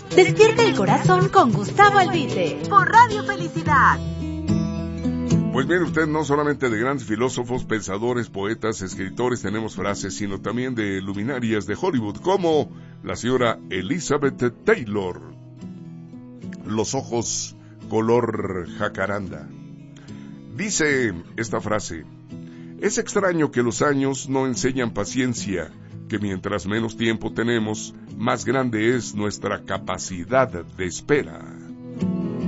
Despierta el corazón con Gustavo Albite por Radio Felicidad. Pues bien, usted, no solamente de grandes filósofos, pensadores, poetas, escritores tenemos frases, sino también de luminarias de Hollywood, como la señora Elizabeth Taylor. Los ojos color jacaranda. Dice esta frase: es extraño que los años no enseñan paciencia, que mientras menos tiempo tenemos, más grande es nuestra capacidad de espera.